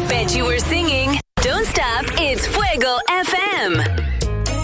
Bet you were singing. Don't stop. It's Fuego FM.